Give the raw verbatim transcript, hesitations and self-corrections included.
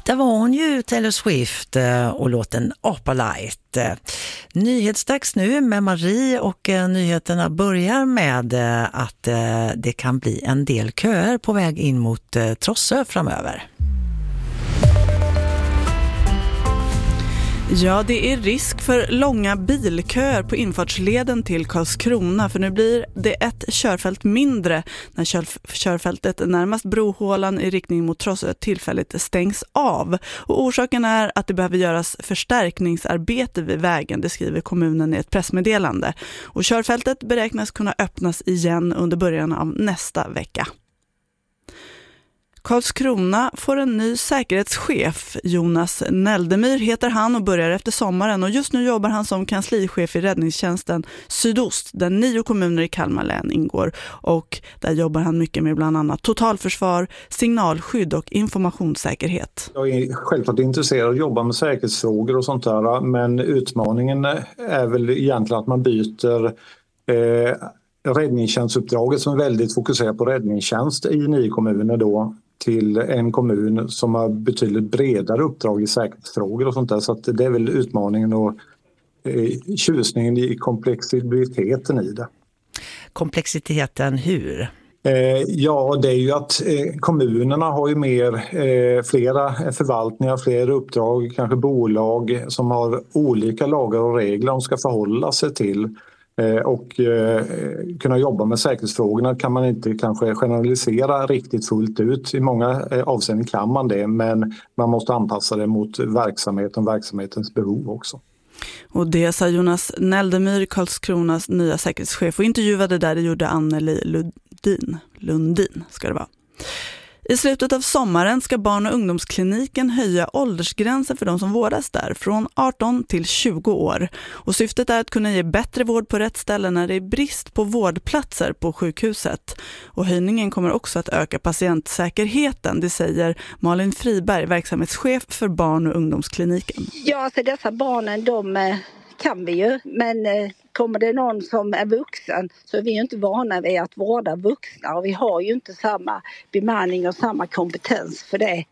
Där var hon ju, Taylor Swift, och låten Opera Light. Nyhetsdags nu med Marie, och nyheterna börjar med att det kan bli en del köer på väg in mot Trossö framöver. Ja, det är risk för långa bilköer på infartsleden till Karlskrona, för nu blir det ett körfält mindre när kör- körfältet närmast brohålan i riktning mot Trossö tillfälligt stängs av. Och orsaken är att det behöver göras förstärkningsarbete vid vägen, det skriver kommunen i ett pressmeddelande. Och körfältet beräknas kunna öppnas igen under början av nästa vecka. Karlskrona får en ny säkerhetschef. Jonas Neldemyr heter han och börjar efter sommaren, och just nu jobbar han som kanslichef i räddningstjänsten Sydost, där nio kommuner i Kalmar län ingår, och där jobbar han mycket med bland annat totalförsvar, signalskydd och informationssäkerhet. Jag är självklart intresserad av att jobba med säkerhetsfrågor och sånt där, men utmaningen är väl egentligen att man byter eh, räddningstjänstuppdraget som är väldigt fokuserat på räddningstjänst i nio kommuner då till en kommun som har betydligt bredare uppdrag i säkerhetsfrågor och sånt där. Så att det är väl utmaningen och eh, tjusningen i komplexiteten i det. Komplexiteten hur? Eh, ja, det är ju att eh, kommunerna har ju mer, eh, flera förvaltningar, flera uppdrag, kanske bolag som har olika lagar och regler de ska förhålla sig till. Och eh, kunna jobba med säkerhetsfrågorna kan man inte kanske generalisera riktigt fullt ut. I många eh, avseenden kan man det, men man måste anpassa det mot verksamheten och verksamhetens behov också. Och det sa Jonas Neldemyr, Karlskronas nya säkerhetschef, och intervjuade där det gjorde Anneli Lundin. Lundin ska det vara. I slutet av sommaren ska barn- och ungdomskliniken höja åldersgränsen för de som vårdas där från arton till tjugo år. Och syftet är att kunna ge bättre vård på rätt ställe när det är brist på vårdplatser på sjukhuset. Och höjningen kommer också att öka patientsäkerheten, det säger Malin Friberg, verksamhetschef för barn- och ungdomskliniken. Ja, alltså dessa barnen, de kan vi ju, men kommer det någon som är vuxen så är vi ju inte vana vid att vårda vuxna, och vi har ju inte samma bemanning och samma kompetens för det